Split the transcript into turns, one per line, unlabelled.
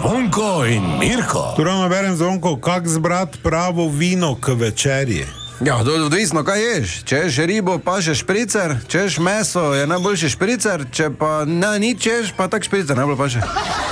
Zvonko in Mirko.
Turama berem, Zvonko, kak zbrat pravo vino k večerji?
Ja, odvisno, kaj ješ. Če ješ ribo, pa že špricer, če ješ meso, je najboljši špricer, če pa nič ješ, pa tak špricer najbolj pa še.